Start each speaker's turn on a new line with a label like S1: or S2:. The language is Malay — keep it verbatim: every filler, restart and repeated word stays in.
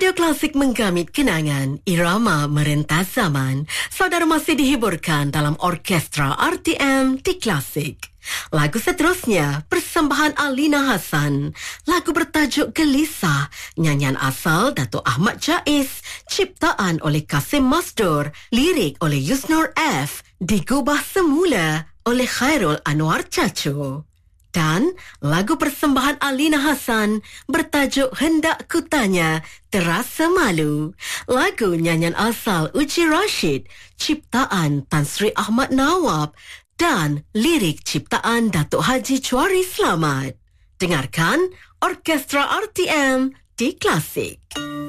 S1: Radio Klasik menggamit kenangan, irama merentas zaman. Saudara masih dihiburkan dalam orkestra R T M di Klasik. Lagu seterusnya, persembahan Alina Hassan. Lagu bertajuk Gelisah, nyanyian asal Dato' Ahmad Jais, ciptaan oleh Kasim Masdur, lirik oleh Yusnor F, digubah semula oleh Khairul Anwar Caco. Dan lagu persembahan Alina Hassan bertajuk Hendak Ku Tanya, Terasa Malu. Lagu nyanyian asal Uji Rashid, ciptaan Tan Sri Ahmad Nawab dan lirik ciptaan Datuk Haji Chouari Slamat. Dengarkan Orkestra R T M di Klasik.